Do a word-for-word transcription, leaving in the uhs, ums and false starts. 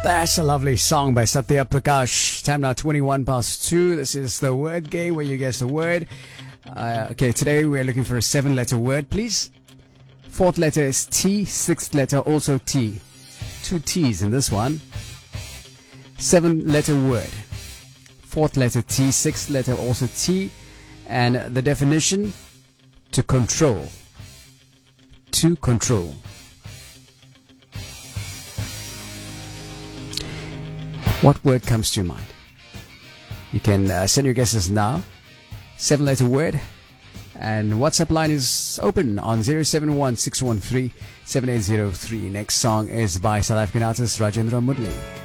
That's a lovely song by Satya Prakash. Time now twenty-one past two. This is the word game where you guess the word. Uh, okay, today we're looking for a seven letter word, please. Fourth letter is T, sixth letter also T. Two T's in this one. Seven letter word. Fourth letter T, sixth letter also T. And the definition, to control. To control. What word comes to your mind? You can uh, send your guesses now. Seven letter word. And WhatsApp line is open on zero seven one six one three seven eight zero three. Next song is by South African artist Rajendra Mudli.